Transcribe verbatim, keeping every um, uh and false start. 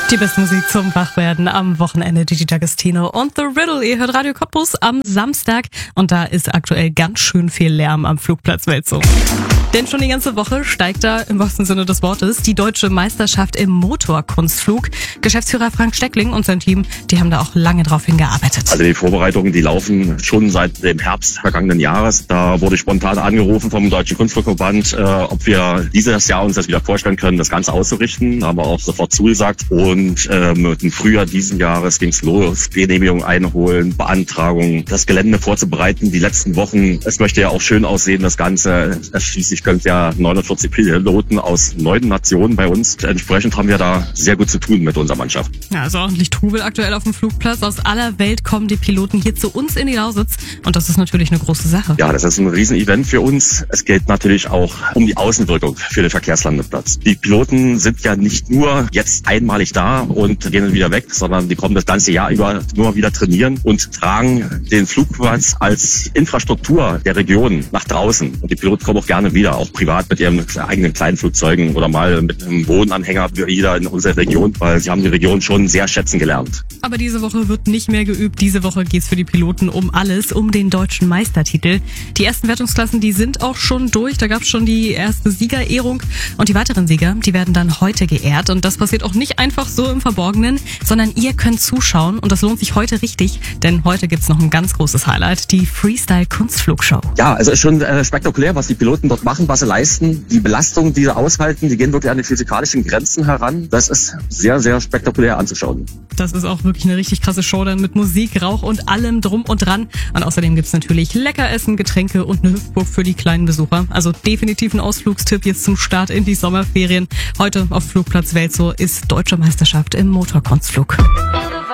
Die beste Musik zum Wachwerden am Wochenende. Gigi D'Agostino und The Riddle. Ihr hört Radio Cottbus am Samstag und da ist aktuell ganz schön viel Lärm am Flugplatz Welzow. Denn schon die ganze Woche steigt da im wahrsten Sinne des Wortes die deutsche Meisterschaft im Motorkunstflug. Geschäftsführer Frank Steckling und sein Team, die haben da auch lange drauf hingearbeitet. Also die Vorbereitungen, die laufen schon seit dem Herbst vergangenen Jahres. Da wurde spontan angerufen vom Deutschen Kunstflugverband, äh, ob wir dieses Jahr uns das wieder vorstellen können, das Ganze auszurichten. Da haben wir auch sofort zugesagt. Und ähm, im Frühjahr diesen Jahres ging es los. Genehmigung einholen, Beantragung, das Gelände vorzubereiten. Die letzten Wochen, es möchte ja auch schön aussehen, das Ganze. Schließlich können ja neunundvierzig Piloten aus neun Nationen bei uns. Entsprechend haben wir da sehr gut zu tun mit unserer Mannschaft. Ja, also ordentlich Trubel aktuell auf dem Flugplatz. Aus aller Welt kommen die Piloten hier zu uns in die Lausitz. Und das ist natürlich eine große Sache. Ja, das ist ein Riesenevent für uns. Es geht natürlich auch um die Außenwirkung für den Verkehrslandeplatz. Die Piloten sind ja nicht nur jetzt einmalig da und gehen dann wieder weg, sondern die kommen das ganze Jahr über nur wieder trainieren und tragen den Flugplatz als Infrastruktur der Region nach draußen. Und die Piloten kommen auch gerne wieder, auch privat mit ihren eigenen kleinen Flugzeugen oder mal mit einem Wohnanhänger wieder in unserer Region, weil sie haben die Region schon sehr schätzen gelernt. Aber diese Woche wird nicht mehr geübt. Diese Woche geht's für die Piloten um alles, um den deutschen Meistertitel. Die ersten Wertungsklassen, die sind auch schon durch. Da gab's schon die erste Siegerehrung. Und die weiteren Sieger, die werden dann heute geehrt. Und das passiert auch nicht einfach so im Verborgenen, sondern ihr könnt zuschauen. Und das lohnt sich heute richtig, denn heute gibt's noch ein ganz großes Highlight, die Freestyle-Kunstflugshow. Ja, also ist schon äh, spektakulär, was die Piloten dort machen, was sie leisten. Die Belastung, die sie aushalten, die gehen wirklich an die physikalischen Grenzen heran. Das ist sehr, sehr spektakulär anzuschauen. Das ist auch wirklich eine richtig krasse Show dann mit Musik, Rauch und allem drum und dran. Und außerdem gibt's natürlich lecker Essen, Getränke und eine Hüpfburg für die kleinen Besucher. Also definitiv ein Ausflugstipp jetzt zum Start in die Sommerferien. Heute auf Flugplatz Welzow ist Deutsche Meisterschaft im Motorkunstflug.